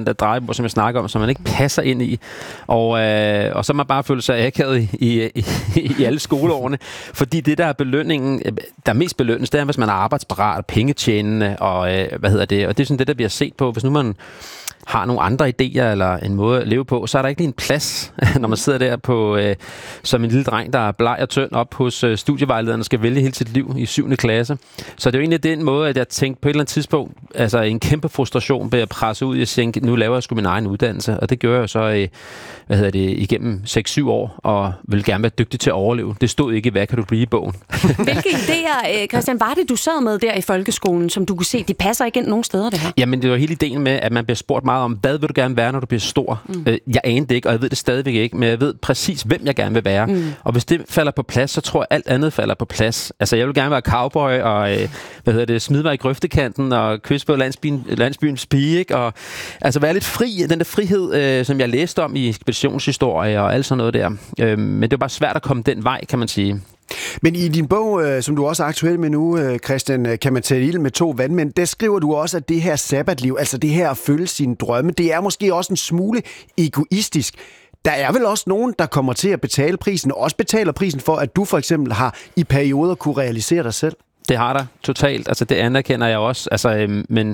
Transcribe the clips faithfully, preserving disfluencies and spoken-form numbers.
der drejebord, som jeg snakker om, som man ikke passer ind i. Og, øh, og så man bare føler sig akavet i, i, i, i alle skoleårene. Fordi det, der er belønningen, der er mest belønnes, det er, hvis man er arbejdsparat, pengetjenende, og øh, hvad hedder det, og det er sådan det, der bliver set på, hvis nu man har nogle andre idéer eller en måde at leve på, så er der ikke lige en plads, når man sidder der på øh, som en lille dreng, der er bleg og tynd op hos øh, studievejlederen og skal vælge hele sit liv i syvende klasse. Så det er jo egentlig den måde, at jeg tænkte på et eller andet tidspunkt, altså en kæmpe frustration blev jeg presset ud i at tænke, nu laver jeg sgu min egen uddannelse, og det gør jeg så øh, hvad hedder det, igennem seks syv år, og vil gerne være dygtig til at overleve. Det stod ikke i Hvad kan du blive i bogen. Hvilke idéer, Christian, var det, du sad med der i folkeskolen, som du kunne se, de passer ikke ind nogen steder, det her? Jamen, det var hele ideen med, at man bliver spurgt meget om, hvad vil du gerne være, når du bliver stor? Mm. Jeg anede det ikke, og jeg ved det stadigvæk ikke, men jeg ved præcis, hvem jeg gerne vil være. Mm. Og hvis det falder på plads, så tror jeg, alt andet falder på plads. Altså, jeg vil gerne være cowboy, og øh, hvad hedder det, smide mig i grøftekanten, og kysse på landsbyen, landsbyens pige, ikke? Og altså være lidt fri, den der frihed, øh, som jeg læste om i ekspeditionshistorie og alt sådan noget der. Øh, men det var bare svært at komme den vej, kan man sige. Men i din bog, øh, som du også er aktuel med nu, øh, Christian, Kan man tage ild med to vandmænd, der skriver du også, at det her sabbatliv, altså det her at følge sine drømme, det er måske også en smule egoistisk. Der er vel også nogen, der kommer til at betale prisen, og også betaler prisen for, at du for eksempel har i perioder kunne realisere dig selv. Det har der totalt, altså det anerkender jeg også, altså, øh, men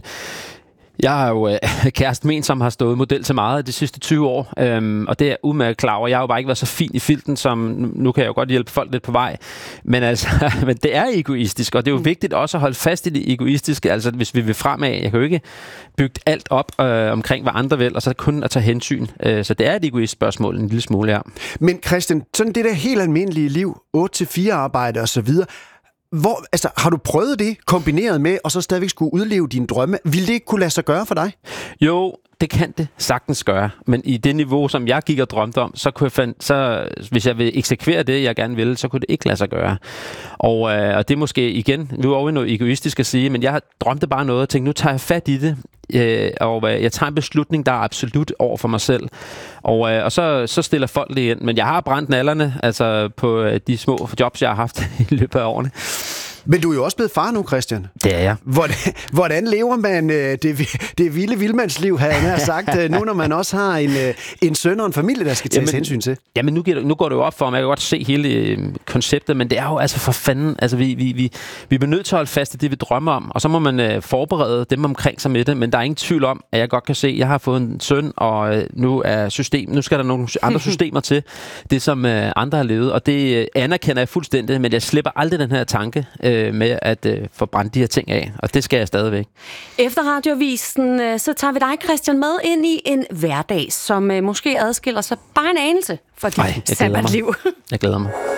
jeg har jo øh, kæresten min, som har stået model til meget de sidste tyve år, øhm, og det er udmærket klar over. Jeg har jo bare ikke været så fin i filten, som nu kan jeg jo godt hjælpe folk lidt på vej. Men altså, men det er egoistisk, og det er jo vigtigt også at holde fast i det egoistiske. Altså, hvis vi vil fremad, jeg kan jo ikke bygge alt op øh, omkring, hvad andre vil, og så kun at tage hensyn. Øh, så det er et egoist spørgsmål, en lille smule her. Men Christian, sådan det der helt almindelige liv, otte til fire arbejde og så videre, Hvor, altså, har du prøvet det kombineret med, og så stadigvæk skulle udleve dine drømme? Ville det ikke kunne lade sig gøre for dig? Jo, det kan det sagtens gøre. Men i det niveau, som jeg gik og drømte om, så kunne jeg fand, så hvis jeg vil eksekvere det, jeg gerne ville, så kunne det ikke lade sig gøre. Og, øh, og det er måske igen, nu er jo noget egoistisk at sige, men jeg drømte bare noget og tænkte, nu tager jeg fat i det, øh, og øh, jeg tager en beslutning, der er absolut over for mig selv. Og, øh, og så, så stiller folk det ind. Men jeg har brændt nallerne, altså på øh, de små jobs, jeg har haft i løbet af årene. Men du er jo også blevet far nu, Christian. Det er jeg. Hvordan, hvordan lever man øh, det, det vilde vildmandsliv, havde jeg nær sagt, øh, nu når man også har en, øh, en søn og en familie, der skal tages jamen, hensyn til? Jamen, nu, nu går det jo op for mig. Jeg kan godt se hele øh, konceptet, men det er jo altså for fanden. Altså, vi, vi, vi, vi er nødt til at holde fast i det, vi drømmer om, og så må man øh, forberede dem omkring sig med det, men der er ingen tvivl om, at jeg godt kan se, at jeg har fået en søn, og øh, nu, er system, nu skal der nogle andre systemer til, det som øh, andre har levet, og det øh, anerkender jeg fuldstændig, men jeg slipper aldrig den her tanke, øh, med at øh, få brændt de her ting af, og det skal jeg stadigvæk. Efter Radioavisen, øh, så tager vi dig, Christian, med ind i en hverdag, som øh, måske adskiller sig bare en anelse for dit sabbatliv. Jeg glæder mig.